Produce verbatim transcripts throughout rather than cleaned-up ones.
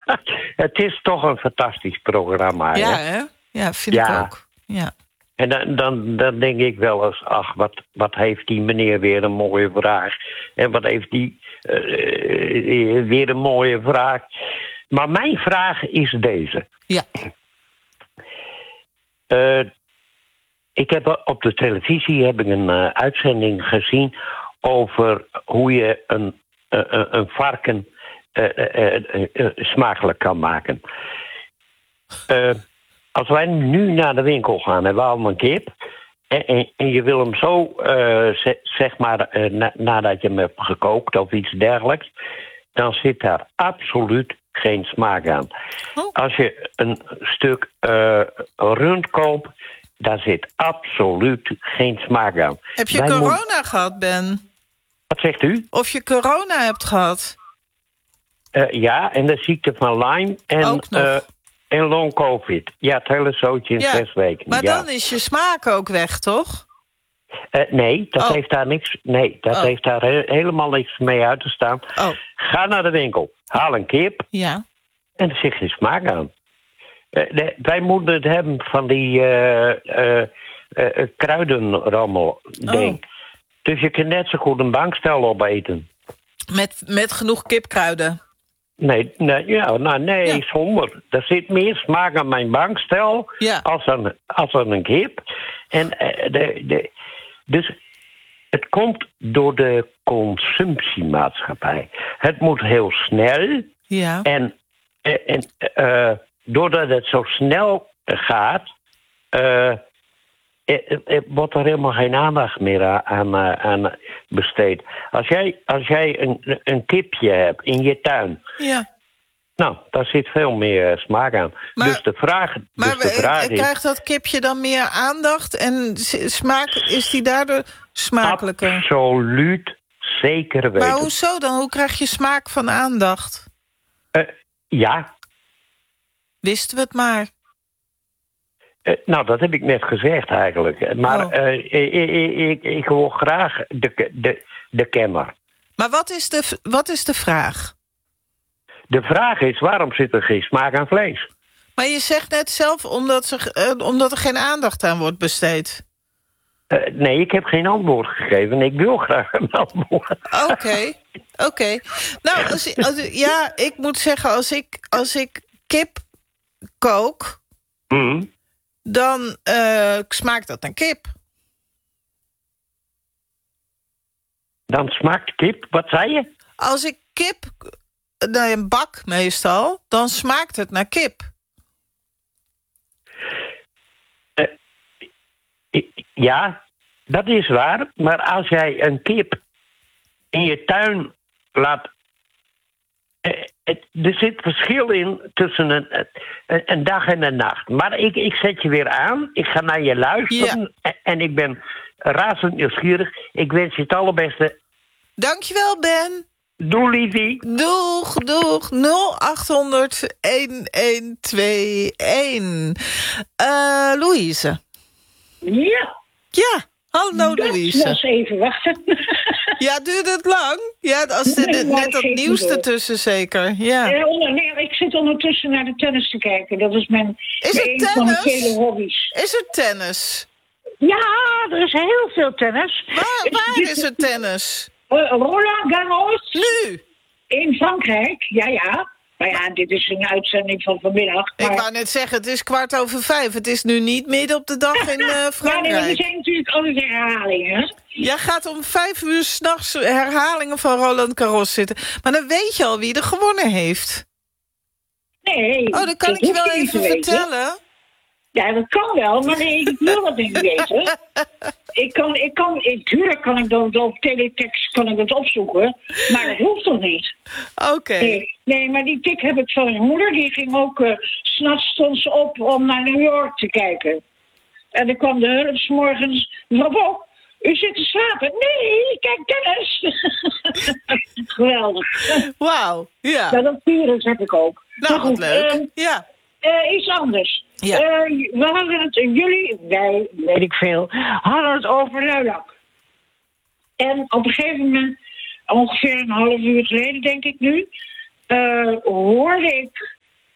Het is toch een fantastisch programma. Ja, hè? hè? Ja, vind Ja. ik ook. Ja. En dan, dan, dan denk ik wel eens, ach, wat, wat heeft die meneer weer een mooie vraag. En wat heeft die uh, weer een mooie vraag. Maar mijn vraag is deze. Ja. Uh, ik heb op de televisie heb ik een uh, uitzending gezien over hoe je een, uh, uh, een varken uh, uh, uh, uh, smakelijk kan maken. Uh, als wij nu naar de winkel gaan en we halen een kip en, en, en je wil hem zo, uh, ze, zeg maar, uh, na, nadat je hem hebt gekookt of iets dergelijks, dan zit daar absoluut geen smaak aan. Oh. Als je een stuk uh, rund koopt, daar zit absoluut geen smaak aan. Heb je Wij corona moet... gehad, Ben? Wat zegt u? Of je corona hebt gehad? Uh, ja, en de ziekte van Lyme en, Ook nog. uh, en long covid. Ja, het hele zootje in Ja, zes weken. Maar ja. dan is je smaak ook weg, toch? Uh, nee, dat Oh. heeft daar niks. Nee, dat Oh. heeft daar he- helemaal niks mee uit te staan. Oh, Ga naar de winkel, haal een kip ja. en er zit geen smaak aan. Uh, de, wij moeten het hebben van die uh, uh, uh, kruidenrammel ding. Oh. Dus je kunt net zo goed een bankstel opeten. Met, met genoeg kipkruiden. Nee, nee, ja, nou, nee Ja. zonder. Er zit meer smaak aan mijn bankstel Ja. als, aan, als aan een kip. En uh, de, de, dus het komt door de consumptiemaatschappij. Het moet heel snel. Ja. En, en uh, doordat het zo snel gaat, uh, wordt er helemaal geen aandacht meer aan, aan, aan besteed. Als jij, als jij een, een kipje hebt in je tuin, Ja. nou, daar zit veel meer smaak aan. Maar- dus de vraag, Maar dus de vraag we- is... krijgt dat kipje dan meer aandacht? En s- smaak, is die daardoor smakelijker? Absoluut zeker weten. Maar hoezo dan? Hoe krijg je smaak van aandacht? Uh, ja, Wisten we het maar. uh, nou, dat heb ik net gezegd eigenlijk. Maar Oh. uh, ik, ik, ik, ik hoor graag de, de, de kenner. Maar wat is, de, wat is de vraag? De vraag is, waarom zit er geen smaak aan vlees? Maar je zegt net zelf omdat, ze, uh, omdat er geen aandacht aan wordt besteed. Uh, nee, ik heb geen antwoord gegeven. Ik wil graag een antwoord. Oké, oké. Nou, als, als, ja, ik moet zeggen, als ik, als ik kip kook, Mm. dan uh, smaakt dat naar kip. Dan smaakt kip, wat zei je? Als ik kip, nou, een bak meestal, dan smaakt het naar kip. Ja, dat is waar. Maar als jij een kip in je tuin laat... Eh, het, er zit verschil in tussen een, een, een dag en een nacht. Maar ik, ik zet je weer aan. Ik ga naar je luisteren. En, en ik ben razend nieuwsgierig. Ik wens je het allerbeste. Dankjewel, Ben. Doei, liefie. Doeg, doeg. nul acht honderd elf tweeënhalf. Uh, Louise. Ja. Ja, hallo dat Louise. was even wachten. Ja, duurt het lang? Ja, als de, Nee, de- maar net dat geef nieuws me door. ertussen zeker. Ja. Eh, onder, nee, ik zit ondertussen naar de tennis te kijken. Dat is mijn, Is het een van mijn tennis? vele hobby's. Is er tennis? Ja, er is heel veel tennis. Waar, Het- waar dit- is er tennis? Eh, Roland Garros Nu? in Frankrijk. Ja, ja. Maar ja, dit is een uitzending van vanmiddag. Ik Maar, wou net zeggen, het is kwart over vijf. Het is nu niet midden op de dag in uh, maar nee, er Frankrijk. zijn natuurlijk altijd herhalingen. Jij gaat om vijf uur s'nachts herhalingen van Roland Garros zitten. Maar dan weet je al wie er gewonnen heeft. Nee. Oh, dan kan dat ik je hoef wel niet even te weten. vertellen. Ja, dat kan wel, maar nee, ik wil dat niet weten. Ik kan, ik kan, ik, tuurlijk kan ik dat op teletext kan ik dat opzoeken, maar dat hoeft toch niet? Oké. Nee, nee, maar die tik heb ik van mijn moeder, die ging ook, uh, 's nachts stond ze op om naar New York te kijken. En dan kwam de hulp 's morgens, mevrouw, u zit te slapen. Nee, ik kijk tennis. Geweldig. Wauw, ja. Ja, dat virus heb ik ook. Nou, Maar wat goed, leuk. ehm, Ja. Uh, iets anders. Ja. Uh, we hadden het, jullie, wij, weet ik veel, hadden het over luilak. En op een gegeven moment, ongeveer een half uur geleden denk ik nu, uh, hoorde ik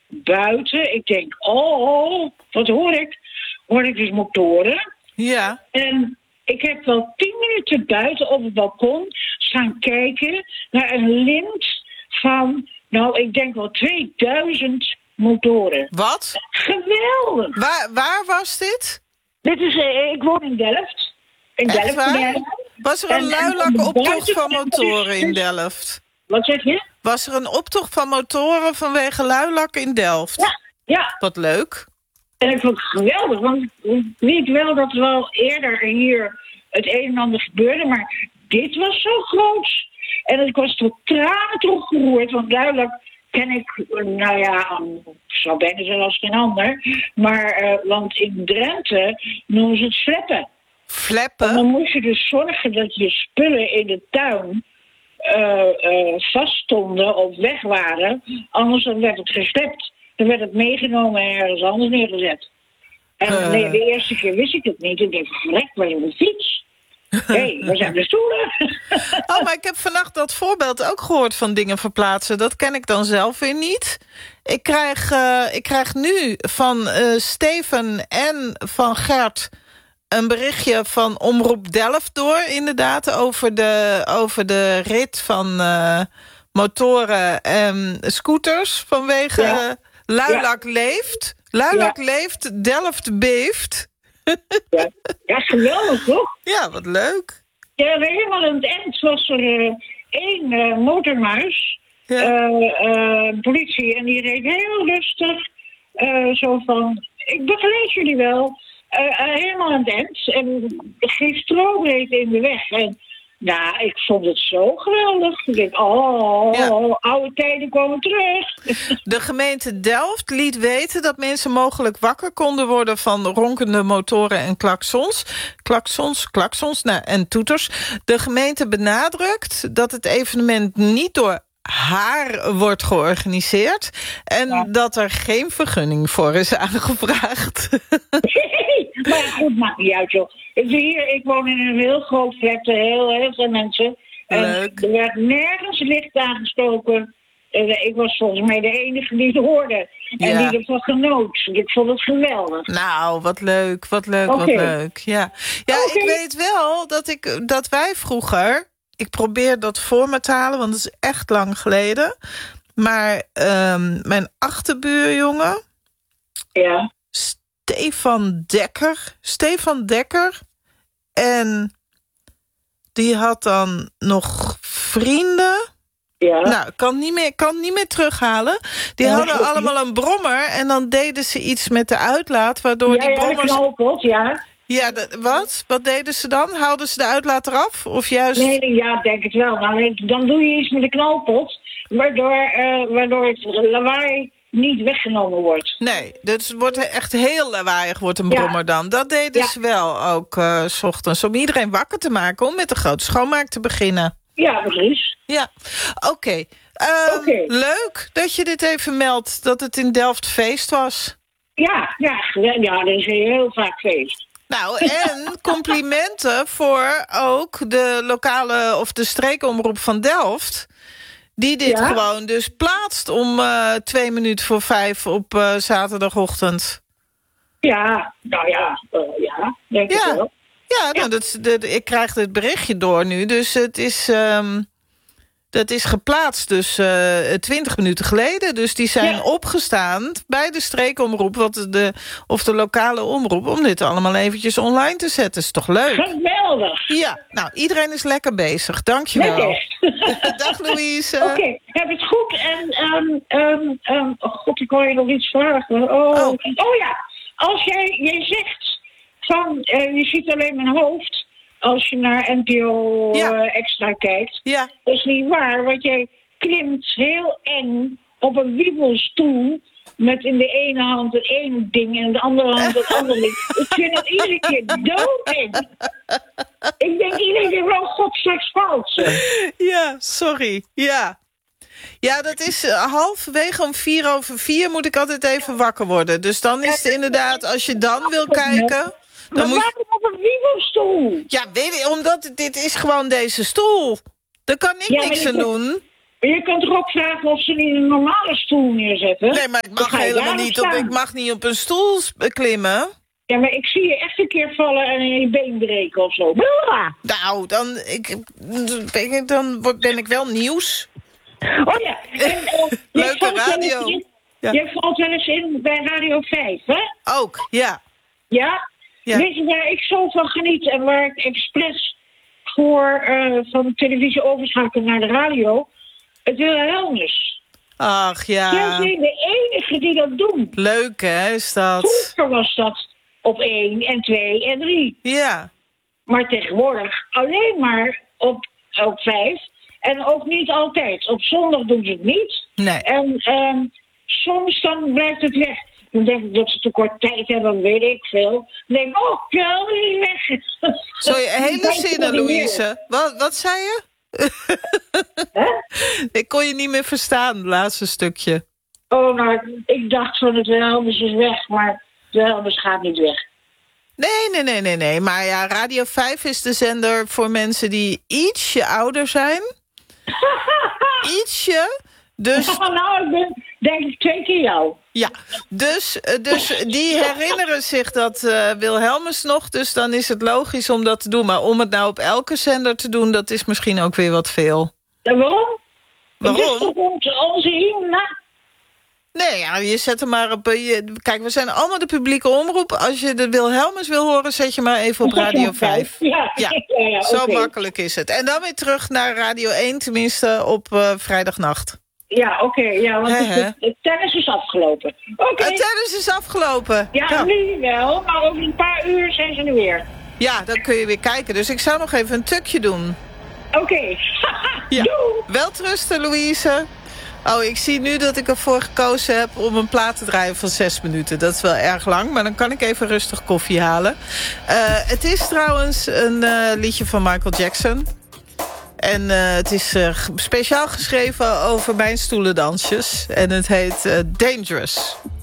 buiten. Ik denk, oh, wat hoor ik? Hoor ik dus motoren. Ja. En ik heb wel tien minuten buiten op het balkon staan kijken naar een lint van, nou, ik denk wel tweeduizend motoren. Wat? Geweldig! Waar, waar was dit? Dit is, eh, ik woon in Delft. In Echt Delft. waar? Ja. Was er een En- en luilak-optocht van buiten- motoren in Delft? Wat zeg je? Was er een optocht van motoren vanwege luilak in Delft? Ja, ja. Wat leuk. En ik vond het geweldig, want ik weet wel dat er wel eerder hier het een en ander gebeurde, maar dit was zo groot. En ik was tot tranen teruggeroerd, want duidelijk ken ik, nou ja, ik zou bijna zeggen als geen ander, maar, eh, want in Drenthe noemen ze het fleppen. En Fleppen? dan moest je dus zorgen dat je spullen in de tuin eh, eh, vaststonden of weg waren, anders dan werd het geslept. Dan werd het meegenomen en ergens anders neergezet. En Eh. nee, de eerste keer wist ik het niet. Ik dacht, verrek, waar je op de fiets? Hé, hey, waar zijn de stoelen? Oh, maar ik heb vannacht dat voorbeeld ook gehoord van dingen verplaatsen. Dat ken ik dan zelf weer niet. Ik krijg, uh, ik krijg nu van uh, Steven en van Gert een berichtje van Omroep Delft door, inderdaad, over de, over de rit van uh, motoren en scooters vanwege Ja. uh, Luilak Ja. leeft. Luilak Ja. leeft, Delft beeft. Ja, ja, geweldig, toch? Ja, wat leuk. Ja, helemaal aan het eind was er uh, één uh, motormuis, Ja. uh, uh, politie, en die reed heel rustig, uh, zo van, ik begeleid jullie wel, uh, uh, helemaal aan het eind. En geen stroomreed in de weg. En nou, ik vond het zo geweldig. Ik denk, oh, Ja. oude tijden komen terug. De gemeente Delft liet weten dat mensen mogelijk wakker konden worden van ronkende motoren en klaksons. Klaksons, klaksons nou, en toeters. De gemeente benadrukt dat het evenement niet door haar wordt georganiseerd en Ja. dat er geen vergunning voor is aangevraagd. Maar goed, maakt niet uit, joh. Ik, zie hier, ik woon in een heel groot flat, heel, heel veel mensen. En Leuk. er werd nergens licht aangestoken. En ik was volgens mij de enige die het hoorde. En Ja. die ervan genoot. Ik vond het geweldig. Nou, wat leuk, wat leuk, wat Oké. leuk. Ja, ja Oké. ik weet wel dat, ik, dat wij vroeger... Ik probeer dat voor me te halen, want het is echt lang geleden. Maar um, mijn achterbuurjongen, Ja. Stefan Dekker... Stefan Dekker. En die had dan nog vrienden... Ja. Nou, ik kan niet meer, kan niet meer terughalen. Die Ja, hadden dat- allemaal een brommer en dan deden ze iets met de uitlaat, waardoor ja, die ja, de brommers... knoopot, ja. Ja, dat, wat? Wat deden ze dan? Haalden ze de uitlaat eraf? Of juist... Nee, nee, ja, denk het wel. Maar dan doe je iets met de knoopot, waardoor, uh, waardoor het lawaai niet weggenomen wordt. Nee, dus het wordt echt heel lawaaiig, wordt een Ja. brommer dan. Dat deden Ja. ze wel ook uh, 's ochtends, om iedereen wakker te maken, om met de grote schoonmaak te beginnen. Ja, precies. Ja, oké. Okay. Um, Oké. Leuk dat je dit even meldt, dat het in Delft feest was. Ja, ja, ja, er is heel vaak feest. Nou, en complimenten voor ook de lokale of de streekomroep van Delft, die dit Ja? gewoon dus plaatst om uh, twee minuten voor vijf op uh, zaterdagochtend. Ja, nou ja, uh, ja, denk ik Ja. wel. Ja, nou, dat, is- de, de- ik krijg het berichtje door nu, dus het is, um, dat is geplaatst dus uh, twintig minuten geleden. Dus die zijn Ja. opgestaan bij de streekomroep wat de, of de lokale omroep, om dit allemaal eventjes online te zetten. Is toch leuk? Geweldig. Ja, nou, iedereen is lekker bezig. Dank je Net wel. echt. Dag Louise. Oké, heb het goed. En, um, um, um, oh god, ik wou je nog iets vragen. Oh, Oh. oh. ja, als jij, jij zegt van, uh, je ziet alleen mijn hoofd als je naar N P O Ja. uh, Extra kijkt. Ja, Dat is niet waar, want jij klimt heel eng op een wiebelstoel met in de ene hand het ene ding en in de andere hand het andere ding. Ik vind het iedere keer doodeng. Ik denk iedere keer, oh god, straks valt ze. ja, sorry. Ja. Ja, dat is uh, halverwege om vier over vier moet ik altijd even wakker worden. Dus dan is het inderdaad, als je dan wil kijken, dan Maar moet je... waarom op een wiebelstoel? Ja, weet je, omdat het- dit is gewoon deze stoel. Daar kan ik Ja, maar niks ik- aan doen. Je kunt toch ook vragen of ze niet een normale stoel neerzetten? Nee, maar ik mag helemaal niet op, ik mag niet op een stoel klimmen. Ja, maar ik zie je echt een keer vallen en je been breken of zo. Blah! Nou, dan, ik, dan ben ik wel nieuws. Oh ja. En, uh, Leuke radio. In, ja. Je valt wel eens in bij Radio vijf, hè? Ook, ja. Ja? ja. Weet je waar ik zo van geniet en waar ik expres voor uh, van de televisie overschakel naar de radio? Het Wilhelmus. Ach, ja. Jij bent de enige die dat doen. Leuk, hè, is dat? Vroeger was dat op één en twee en drie. Ja. Maar tegenwoordig alleen maar op, op vijf. En ook niet altijd. Op zondag doen ze het niet. Nee. En um, soms dan blijft het weg. Dan denk ik dat ze te kort tijd hebben, dan weet ik veel. Dan denk ik, oh, ik wil niet weg. Sorry, hele zinnen, Louise. Wat, wat zei je? Huh? Ik kon je niet meer verstaan, het laatste stukje. Oh, nou, ik dacht van het Wilhelmus is weg, maar het Wilhelmus gaat niet weg. Nee, nee, nee, nee, nee. Maar ja, Radio vijf is de zender voor mensen die ietsje ouder zijn. Ietsje. Dus... nou, ik ben denk ik twee keer jou. Ja, dus, dus die herinneren zich dat uh, Wilhelmus nog. Dus dan is het logisch om dat te doen. Maar om het nou op elke zender te doen, dat is misschien ook weer wat veel. En waarom? Waarom? Het is toch onze, onze hymne? Nee, ja, je zet hem maar op... Je, kijk, we zijn allemaal de publieke omroep. Als je de Wilhelmus wil horen, zet je maar even op Radio vijf. Ja, ja. ja, ja zo okay. makkelijk is het. En dan weer terug naar Radio één, tenminste op uh, vrijdagnacht. Ja, oké. Okay, ja, want He, he. Het, het tennis is afgelopen. Oké. Okay. Het tennis is afgelopen. Ja, ja, nu wel, maar over een paar uur zijn ze er weer. Ja, dan kun je weer kijken. Dus ik zou nog even een tukje doen. Oké. Okay. ja. Welterusten, Louise. Oh, ik zie nu dat ik ervoor gekozen heb om een plaat te draaien van zes minuten. Dat is wel erg lang, maar dan kan ik even rustig koffie halen. Uh, het is trouwens een uh, liedje van Michael Jackson. En uh, het is uh, speciaal geschreven over mijn stoelendansjes. En het heet uh, Dangerous.